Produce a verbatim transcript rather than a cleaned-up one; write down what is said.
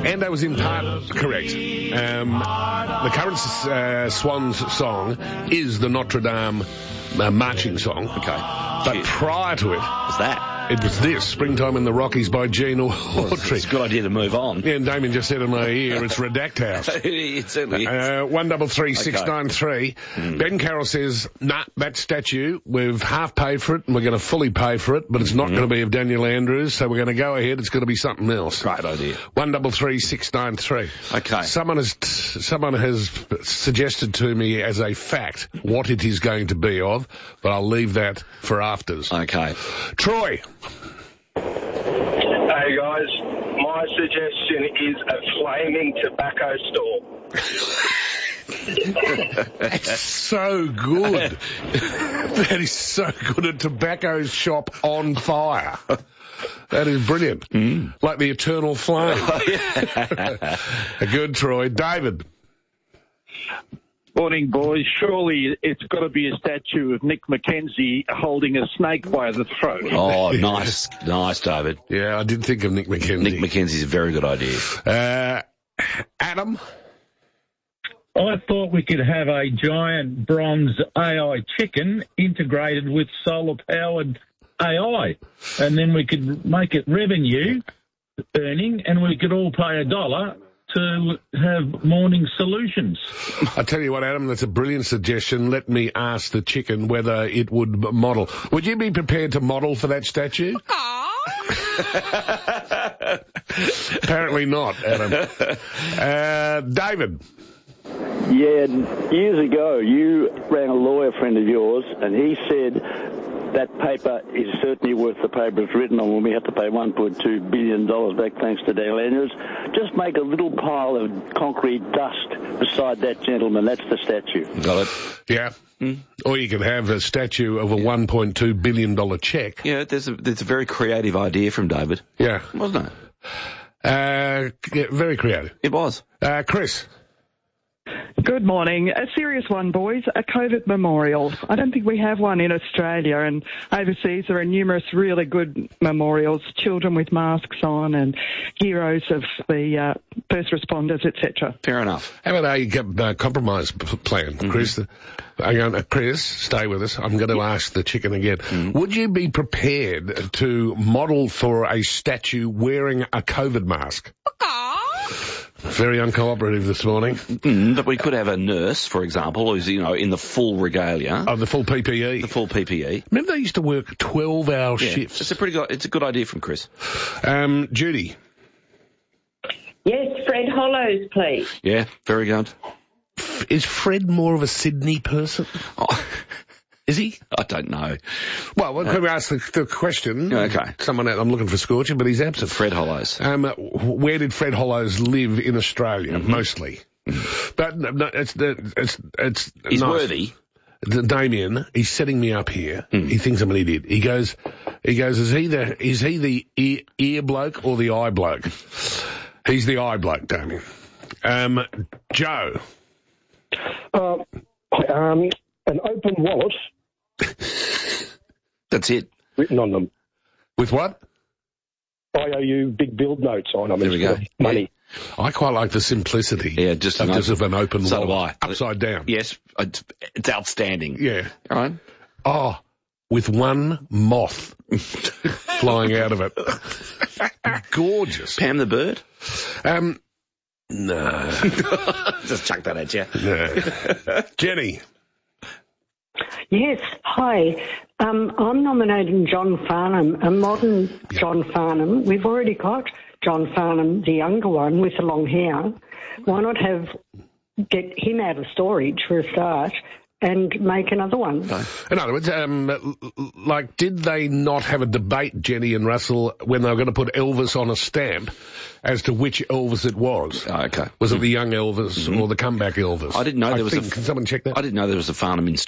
Ando was in part correct. Um, the current uh, Swans song is the Notre Dame uh, marching song. Okay. But Shit. prior to it... What's that? It was this, Springtime in the Rockies by Gene Autry. It's a good idea to move on. Yeah, and Damien just said in my ear, it's Redact House. It certainly is. Uh, one double three six nine three. Mm. Ben Carroll says, nah, that statue, we've half paid for it and we're going to fully pay for it, but it's not mm. going to be of Daniel Andrews, so we're going to go ahead. It's going to be something else. Great idea. One double three six nine three. Okay. Someone has someone has suggested to me as a fact what it is going to be of, but I'll leave that for afters. Okay. Troy. Hey guys, my suggestion is a flaming tobacco store. That's so good. That is so good. A tobacco shop on fire. That is brilliant. Mm. Like the eternal flame. Oh, yeah. Good, Troy. David. Morning, boys. Surely it's got to be a statue of Nick McKenzie holding a snake by the throat. Oh, nice. Nice, David. Yeah, I did think of Nick McKenzie. Nick McKenzie's a very good idea. Uh, Adam? I thought we could have a giant bronze A I chicken integrated with solar-powered A I, and then we could make it revenue earning, and we could all pay a dollar to have morning solutions. I tell you what, Adam, that's a brilliant suggestion. Let me ask the chicken whether it would model. Would you be prepared to model for that statue? Apparently not, Adam. Uh, David. Yeah, years ago, you rang a lawyer friend of yours, and he said that paper is certainly worth the paper it's written on when we have to pay one point two billion dollars back thanks to Dale Andrews. Just make a little pile of concrete dust beside that gentleman. That's the statue. Got it. Yeah. Mm. Or you could have a statue of a one point two billion dollars check. Yeah, there's a, there's a very creative idea from David. Yeah. Wasn't it? Uh, yeah, very creative. It was. Uh, Chris. Good morning. A serious one, boys. A COVID memorial. I don't think we have one in Australia, and overseas there are numerous really good memorials, children with masks on and heroes of the uh, first responders, et cetera. Fair enough. How about a uh, compromise p- plan, mm-hmm. Chris? Hang on, uh, Chris, stay with us. I'm going to ask the chicken again. Mm-hmm. Would you be prepared to model for a statue wearing a COVID mask? Very uncooperative this morning. Mm, but we could have a nurse, for example, who's, you know, in the full regalia. Oh, the full P P E. The full P P E. Remember they used to work twelve-hour yeah, shifts? It's a pretty good, it's a good idea from Chris. Um, Judy. Yes, Fred Hollows, please. Yeah, very good. F- is Fred more of a Sydney person? Oh. Is he? I don't know. Well, we're going to ask the, the question. Okay. Someone out, I'm looking for Scorcher, but he's absent. Fred Hollows. Um, where did Fred Hollows live in Australia, mm-hmm. mostly? Mm-hmm. But no, no, it's, it's, it's He's nice. worthy. Damien, he's setting me up here. Mm. He thinks I'm an idiot. He goes, he goes, is he the, is he the ear, ear bloke or the eye bloke? He's the eye bloke, Damien. Um, Joe. Uh, um, an open wallet. That's it. Written on them. With what? I O U big build notes on them. There we go. Money. Yeah. I quite like the simplicity. Yeah, just of, an just open, of an open so wallet. do I. Upside down. Yes, it's, it's outstanding. Yeah. All right. Oh, with one moth flying out of it. Gorgeous. Pam the bird? Um, no. Just chuck that at you. No. Jenny. Yes, hi. Um, I'm nominating John Farnham, a modern yep. John Farnham. We've already got John Farnham, the younger one with the long hair. Why not have get him out of storage for a start and make another one? In other words, um, like, did they not have a debate, Jenny and Russell, when they were going to put Elvis on a stamp as to which Elvis it was? Oh, okay. Was it the young Elvis mm-hmm. or the comeback Elvis? I didn't know there I was think, a... Can someone check that? I didn't know there was a Farnham in